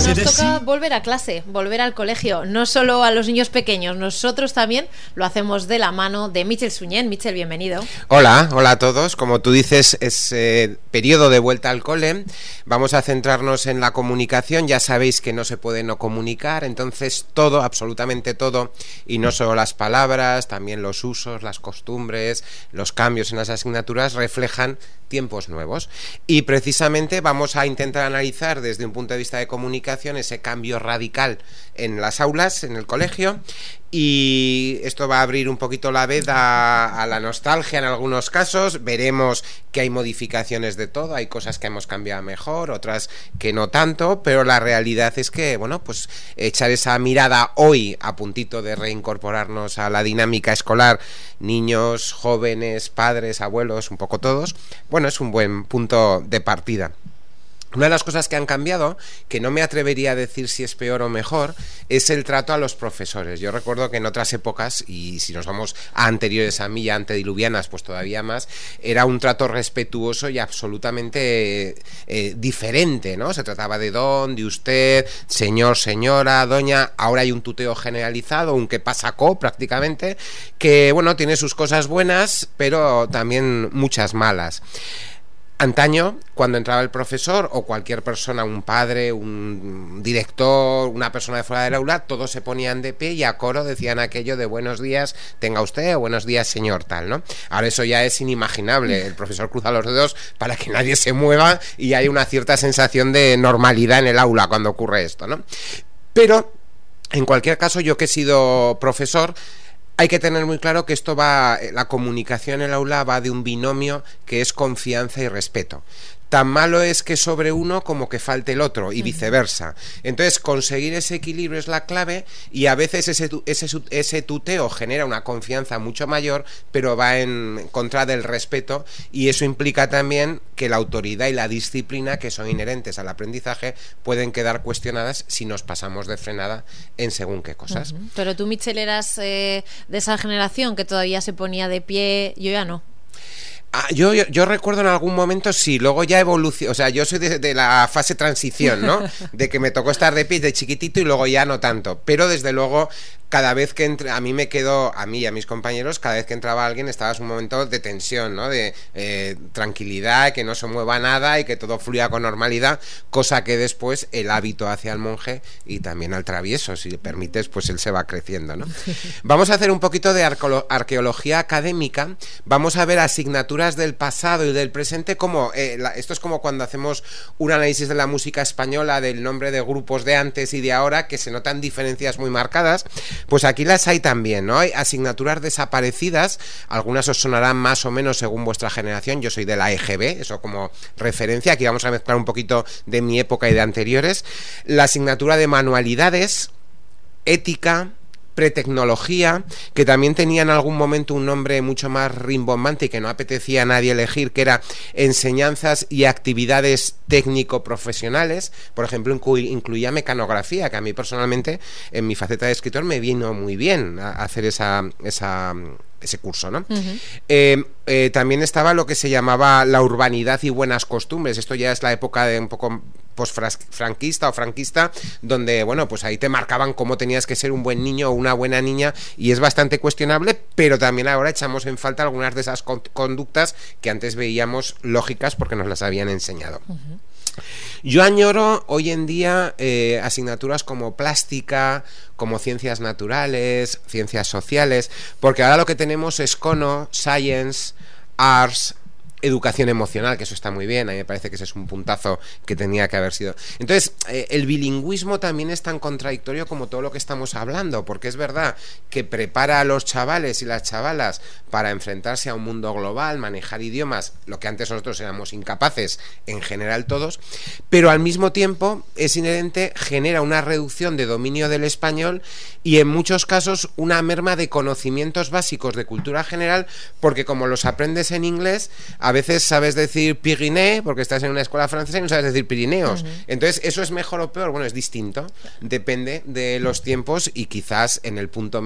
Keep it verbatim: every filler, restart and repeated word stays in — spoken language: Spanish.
nos toca volver a clase, volver al colegio, no solo a los niños pequeños, nosotros también lo hacemos de la mano de Michel Suñén. Michel, bienvenido. Hola, hola a todos. Como tú dices, es eh, periodo de vuelta al cole. Vamos a centrarnos en la comunicación. Ya sabéis que no se puede no comunicar, entonces todo, absolutamente todo, y no solo las palabras, también los usos, las costumbres, los cambios en las asignaturas reflejan tiempos nuevos. Y precisamente vamos a intentar analizar desde un punto de vista de comunicación ese cambio radical en las aulas, en el colegio, y esto va a abrir un poquito la veda a la nostalgia en algunos casos. Veremos que hay modificaciones de todo, hay cosas que hemos cambiado mejor, otras que no tanto, pero la realidad es que, bueno, pues echar esa mirada hoy a puntito de reincorporarnos a la dinámica escolar, niños, jóvenes, padres, abuelos, un poco todos, bueno, es un buen punto de partida. Una de las cosas que han cambiado, que no me atrevería a decir si es peor o mejor, es el trato a los profesores. Yo recuerdo que en otras épocas, y si nos vamos a anteriores a mí, ya antediluvianas, pues todavía más, era un trato respetuoso y absolutamente eh, diferente, ¿no? Se trataba de don, de usted, señor, señora, doña. Ahora hay un tuteo generalizado, un que pasacó prácticamente, que, bueno, tiene sus cosas buenas, pero también muchas malas. Antaño, cuando entraba el profesor o cualquier persona, un padre, un director, una persona de fuera del aula, todos se ponían de pie y a coro decían aquello de buenos días, tenga usted, o buenos días, señor, tal, ¿no? Ahora eso ya es inimaginable. El profesor cruza los dedos para que nadie se mueva y hay una cierta sensación de normalidad en el aula cuando ocurre esto, ¿no? Pero, en cualquier caso, yo que he sido profesor, hay que tener muy claro que esto va, la comunicación en el aula va de un binomio que es confianza y respeto. Tan malo es que sobre uno como que falte el otro y viceversa. Entonces conseguir ese equilibrio es la clave, y a veces ese, ese, ese tuteo genera una confianza mucho mayor, pero va en contra del respeto, y eso implica también que la autoridad y la disciplina que son inherentes al aprendizaje pueden quedar cuestionadas si nos pasamos de frenada en según qué cosas. Uh-huh. Pero tú, Michel, eras eh, de esa generación que todavía se ponía de pie. Yo ya no. Ah, yo, yo, yo recuerdo en algún momento, sí, luego ya evolucionó, o sea, yo soy de, de la fase transición, ¿no? De que me tocó estar de pie de chiquitito y luego ya no tanto, pero desde luego cada vez que entre, a mí me quedó, a mí y a mis compañeros, cada vez que entraba alguien estaba en un momento de tensión, ¿no? De eh, tranquilidad, que no se mueva nada y que todo fluya con normalidad, cosa que después el hábito hacia el monje y también al travieso, si le permites, pues él se va creciendo, ¿no? Vamos a hacer un poquito de arqueo- arqueología académica, vamos a ver asignaturas del pasado y del presente, como eh, la, esto es como cuando hacemos un análisis de la música española, del nombre de grupos de antes y de ahora, que se notan diferencias muy marcadas. Pues aquí las hay también, ¿no? Hay asignaturas desaparecidas, algunas os sonarán más o menos según vuestra generación. Yo soy de la E G B, eso como referencia. Aquí vamos a mezclar un poquito de mi época y de anteriores. La asignatura de manualidades, ética, pretecnología, que también tenía en algún momento un nombre mucho más rimbombante y que no apetecía a nadie elegir, que era enseñanzas y actividades técnico-profesionales. Por ejemplo, inclu- incluía mecanografía, que a mí personalmente, en mi faceta de escritor, me vino muy bien a hacer esa, esa ese curso, ¿no? Uh-huh. eh, eh, también estaba lo que se llamaba la urbanidad y buenas costumbres. Esto ya es la época de un poco posfranquista o franquista, donde, bueno, pues ahí te marcaban cómo tenías que ser un buen niño o una buena niña, y es bastante cuestionable, pero también ahora echamos en falta algunas de esas conductas que antes veíamos lógicas porque nos las habían enseñado. Uh-huh. Yo añoro hoy en día eh, asignaturas como plástica, como ciencias naturales, ciencias sociales, porque ahora lo que tenemos es Cono, Science, Arts, educación emocional, que eso está muy bien. A mí me parece que ese es un puntazo que tenía que haber sido. Entonces, eh, el bilingüismo también es tan contradictorio como todo lo que estamos hablando, porque es verdad que prepara a los chavales y las chavalas para enfrentarse a un mundo global, manejar idiomas, lo que antes nosotros éramos incapaces, en general todos, pero al mismo tiempo es inherente, genera una reducción de dominio del español y en muchos casos una merma de conocimientos básicos de cultura general, porque como los aprendes en inglés, a veces sabes decir Pyrénées porque estás en una escuela francesa y no sabes decir Pirineos. Uh-huh. Entonces, ¿eso es mejor o peor? Bueno, es distinto, depende de los tiempos y quizás en el punto